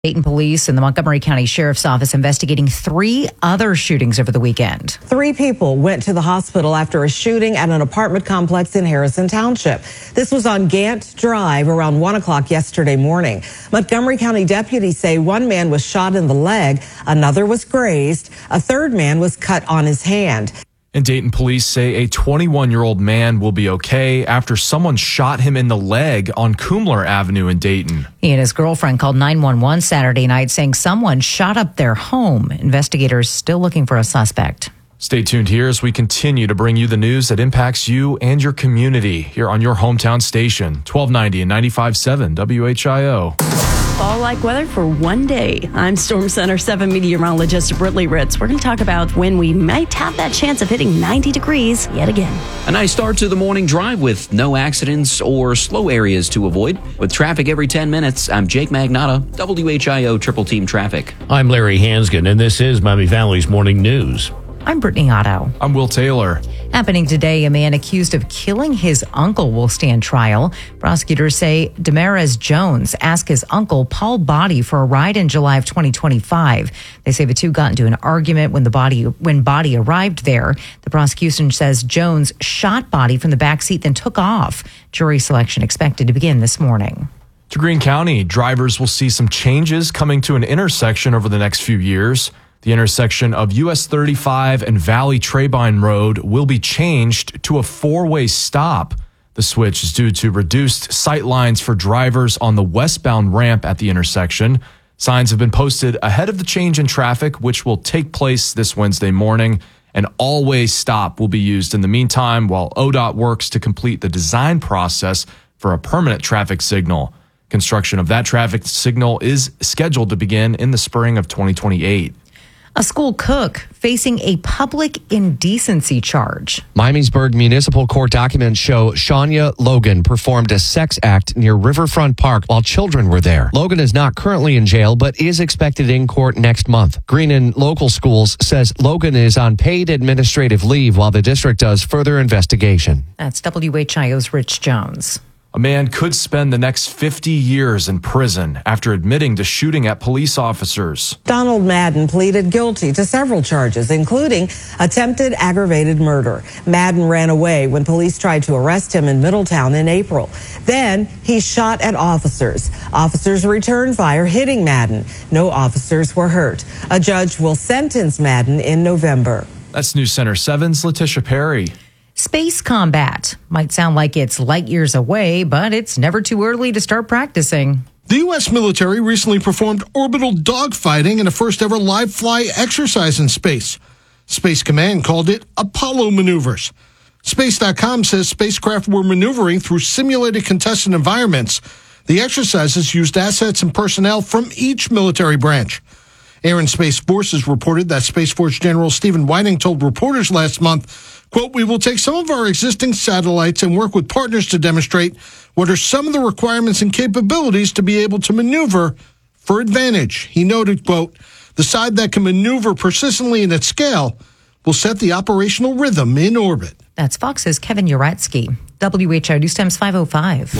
Dayton police and the Montgomery County Sheriff's Office investigating 3 other shootings over the weekend. 3 people went to the hospital after a shooting at an apartment complex in Harrison Township. This was on Gant Drive around 1 o'clock yesterday morning. Montgomery County deputies say one man was shot in the leg, another was grazed, a third man was cut on his hand. And Dayton police say a 21-year-old man will be okay after someone shot him in the leg on Kumler Avenue in Dayton. He and his girlfriend called 911 Saturday night saying someone shot up their home. Investigators still looking for a suspect. Stay tuned here as we continue to bring you the news that impacts you and your community here on your hometown station, 1290 and 95.7 WHIO. Fall-like weather for one day. I'm Storm Center 7 meteorologist Brittany Ritz. We're going to talk about when we might have that chance of hitting 90 degrees yet again. A nice start to the morning drive with no accidents or slow areas to avoid. With traffic every 10 minutes, I'm Jake Magnotta, WHIO Triple Team Traffic. I'm Larry Hansgen, and this is Miami Valley's Morning News. I'm Brittany Otto. I'm Will Taylor. Happening today, a man accused of killing his uncle will stand trial. Prosecutors say Damaris Jones asked his uncle, Paul Body, for a ride in July of 2025. They say the two got into an argument when Body arrived there. The prosecution says Jones shot Body from the back seat, then took off. Jury selection expected to begin this morning. To Greene County, drivers will see some changes coming to an intersection over the next few years. The intersection of US 35 and Valley Trabine Road will be changed to a 4-way stop. The switch is due to reduced sight lines for drivers on the westbound ramp at the intersection. Signs have been posted ahead of the change in traffic, which will take place this Wednesday morning. An all-way stop will be used in the meantime while ODOT works to complete the design process for a permanent traffic signal. Construction of that traffic signal is scheduled to begin in the spring of 2028. A school cook facing a public indecency charge. Miamisburg Municipal Court documents show Shania Logan performed a sex act near Riverfront Park while children were there. Logan is not currently in jail, but is expected in court next month. Greene and Local Schools says Logan is on paid administrative leave while the district does further investigation. That's WHIO's Rich Jones. A man could spend the next 50 years in prison after admitting to shooting at police officers. Donald Madden pleaded guilty to several charges, including attempted aggravated murder. Madden ran away when police tried to arrest him in Middletown in April. Then he shot at officers. Officers returned fire, hitting Madden. No officers were hurt. A judge will sentence Madden in November. That's News Center 7's Letitia Perry. Space combat might sound like it's light years away, but it's never too early to start practicing. The U.S. military recently performed orbital dogfighting in a first-ever live fly exercise in space. Space Command called it Apollo maneuvers. Space.com says spacecraft were maneuvering through simulated contested environments. The exercises used assets and personnel from each military branch. Air and Space Forces reported that Space Force General Stephen Whiting told reporters last month, quote, "We will take some of our existing satellites and work with partners to demonstrate what are some of the requirements and capabilities to be able to maneuver for advantage." He noted, quote, "The side that can maneuver persistently and at scale will set the operational rhythm in orbit." That's Fox's Kevin Uratsky. WHIO News Times 505.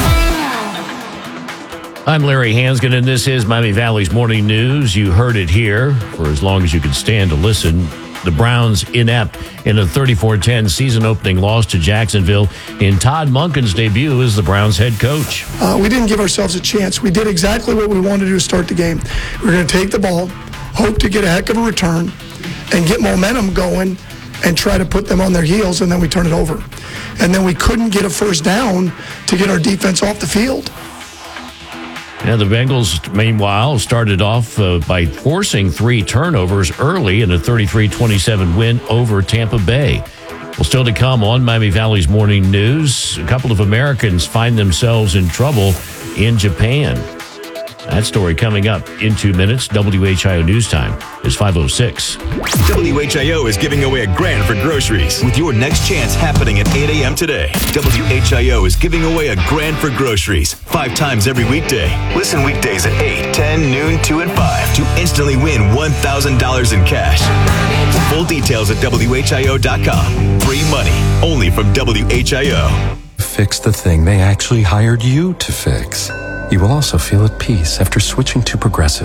I'm Larry Hansgen, and this is Miami Valley's Morning News. You heard it here for as long as you could stand to listen. The Browns inept in a 34-10 season-opening loss to Jacksonville in Todd Monken's debut as the Browns head coach. We didn't give ourselves a chance. We did exactly what we wanted to do to start the game. We're going to take the ball, hope to get a heck of a return, and get momentum going and try to put them on their heels, and then we turn it over. And then we couldn't get a first down to get our defense off the field. Yeah, the Bengals, meanwhile, started off by forcing 3 turnovers early in a 33-27 win over Tampa Bay. Well, still to come on Miami Valley's Morning News, a couple of Americans find themselves in trouble in Japan. That story coming up in 2 minutes. WHIO News Time is 5:06. WHIO is giving away $1,000 for groceries with your next chance happening at 8 a.m. today. WHIO is giving away $1,000 for groceries 5 times every weekday. Listen weekdays at 8, 10, noon, 2, and 5 to instantly win $1,000 in cash. Full details at WHIO.com. Free money only from WHIO. Fix the thing they actually hired you to fix. You will also feel at peace after switching to Progressive.